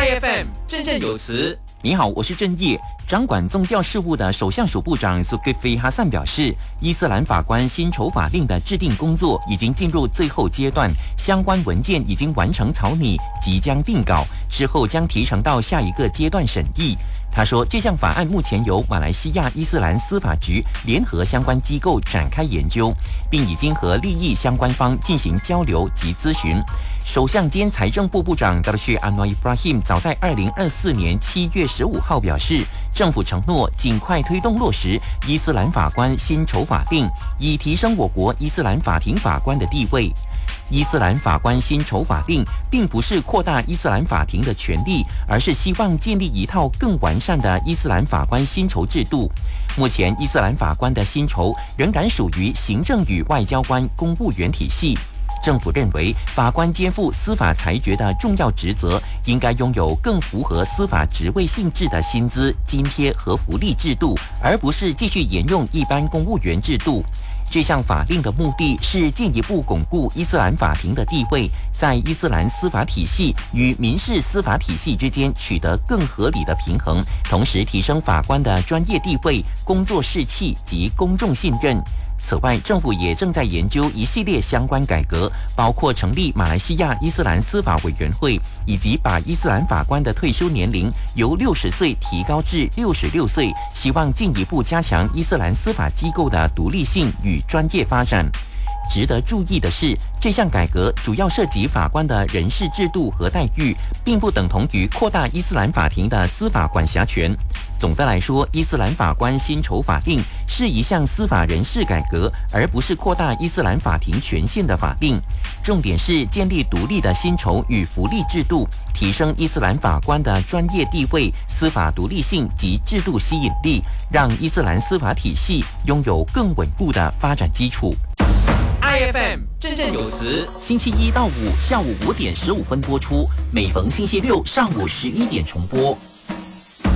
IFM 振振有词。 你好，我是郑业。掌管宗教事务的首相署部长苏格菲哈桑表示，伊斯兰法官薪酬法令的制定工作已经进入最后阶段，相关文件已经完成草拟，即将定稿，之后将提呈到下一个阶段审议。他说，这项法案目前由马来西亚伊斯兰司法局联合相关机构展开研究，并已经和利益相关方进行交流及咨询。首相兼财政部部长达尔谢安诺伊布拉希姆早在2024年7月15号表示，政府承诺尽快推动落实伊斯兰法官薪酬法令，以提升我国伊斯兰法庭法官的地位。伊斯兰法官薪酬法令并不是扩大伊斯兰法庭的权力，而是希望建立一套更完善的伊斯兰法官薪酬制度。目前，伊斯兰法官的薪酬仍然属于行政与外交官公务员体系。政府认为，法官肩负司法裁决的重要职责，应该拥有更符合司法职位性质的薪资、津贴和福利制度，而不是继续沿用一般公务员制度。这项法令的目的是进一步巩固伊斯兰法庭的地位，在伊斯兰司法体系与民事司法体系之间取得更合理的平衡，同时提升法官的专业地位、工作士气及公众信任。此外，政府也正在研究一系列相关改革，包括成立马来西亚伊斯兰司法委员会，以及把伊斯兰法官的退休年龄由60岁提高至66岁，希望进一步加强伊斯兰司法机构的独立性与专业发展。值得注意的是，这项改革主要涉及法官的人事制度和待遇，并不等同于扩大伊斯兰法庭的司法管辖权。总的来说，伊斯兰法官薪酬法令是一项司法人事改革，而不是扩大伊斯兰法庭权限的法令。重点是建立独立的薪酬与福利制度，提升伊斯兰法官的专业地位、司法独立性及制度吸引力，让伊斯兰司法体系拥有更稳固的发展基础。 IFM 振振有词， 星期1到5下午5点15分播出，每逢星期6上午11点重播。